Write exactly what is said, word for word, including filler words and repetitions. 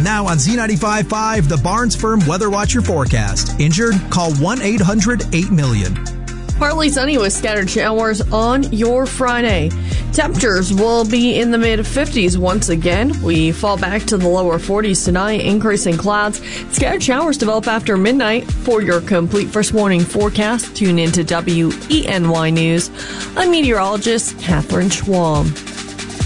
now on Z ninety-five point five, the Barnes Firm Weather Watcher forecast. Injured? Call one eight hundred eight million. Partly sunny with scattered showers on your Friday. Temperatures will be in the mid fifties once again. We fall back to the lower forties tonight, increasing clouds. Scattered showers develop after midnight. For your complete first morning forecast, tune into W E N Y News. I'm meteorologist Catherine Schwab.